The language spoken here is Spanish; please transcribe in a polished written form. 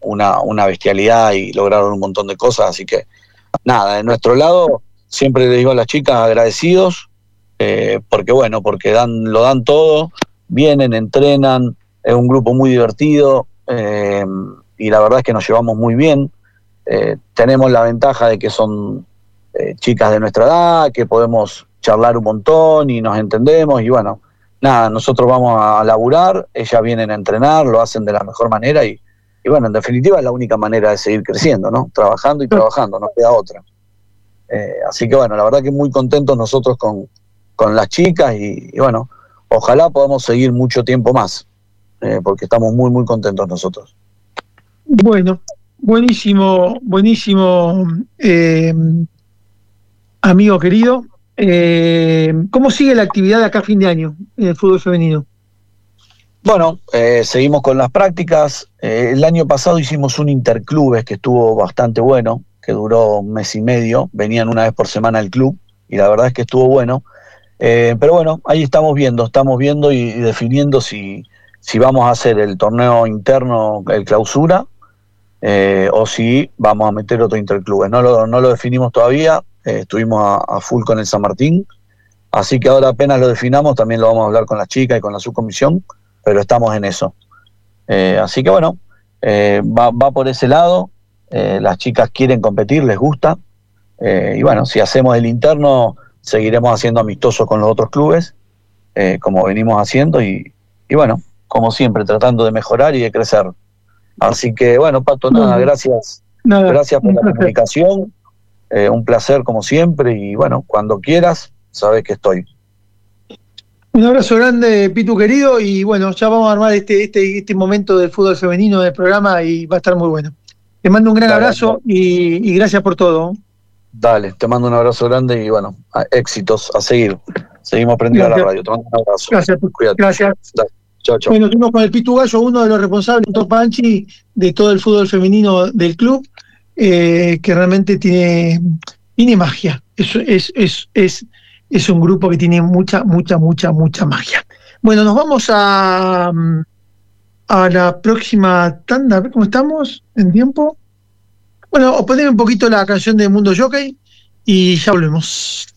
una bestialidad y lograron un montón de cosas, así que nada, de nuestro lado siempre les digo a las chicas agradecidos, porque lo dan todo, vienen, entrenan, es un grupo muy divertido, y la verdad es que nos llevamos muy bien. Tenemos la ventaja de que son chicas de nuestra edad, que podemos charlar un montón y nos entendemos, y bueno, nada, nosotros vamos a laburar, ellas vienen a entrenar, lo hacen de la mejor manera y bueno, en definitiva es la única manera de seguir creciendo, ¿no? Trabajando y trabajando, no queda otra. Así que bueno, la verdad que muy contentos nosotros con las chicas y bueno, ojalá podamos seguir mucho tiempo más, porque estamos muy, muy contentos nosotros. Bueno, buenísimo, amigo querido. ¿Cómo sigue la actividad de acá a fin de año en el fútbol femenino? Bueno, seguimos con las prácticas. El año pasado hicimos un interclubes que estuvo bastante bueno, que duró 1 mes y medio. Venían una vez por semana al club y la verdad es que estuvo bueno. Pero bueno, ahí estamos viendo y definiendo si vamos a hacer el torneo interno, el clausura, o si vamos a meter otro interclubes. No lo definimos todavía, estuvimos a full con el San Martín, así que ahora apenas lo definamos también lo vamos a hablar con las chicas y con la subcomisión, pero estamos en eso. Así que bueno, va por ese lado, las chicas quieren competir, les gusta, y bueno, si hacemos el interno seguiremos haciendo amistosos con los otros clubes, como venimos haciendo, y bueno, como siempre, tratando de mejorar y de crecer. Así que bueno, Pato, gracias por la comunicación, un placer como siempre, y bueno, cuando quieras, sabes que estoy. Un abrazo grande, Pitu querido, y bueno, ya vamos a armar este momento del fútbol femenino del programa y va a estar muy bueno. Te mando un gran abrazo y gracias por todo. Dale, te mando un abrazo grande y bueno, éxitos, a seguir. Seguimos prendidos a la radio. Te mando un abrazo. Gracias. Cuídate. Gracias. Dale. Chao, chao. Bueno, estuvimos con el Pitu Gallo, uno de los responsables, Panchi, de todo el fútbol femenino del club, que realmente tiene magia. Es un grupo que tiene mucha magia. Bueno, nos vamos a la próxima tanda, a ver cómo estamos en tiempo. Bueno, os ponemos un poquito la canción de Mundo Jockey y ya volvemos.